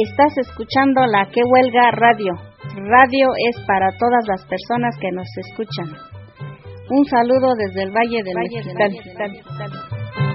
Estás escuchando la Que Huelga Radio. Radio es para todas las personas que nos escuchan. Un saludo desde el Valle del Mezquital.